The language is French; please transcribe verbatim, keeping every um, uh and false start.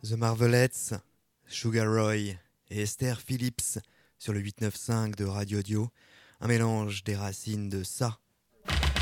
The Marvelettes, Sugar Roy et Esther Phillips sur le huit neuf cinq de Radio Dio, un mélange des racines de ça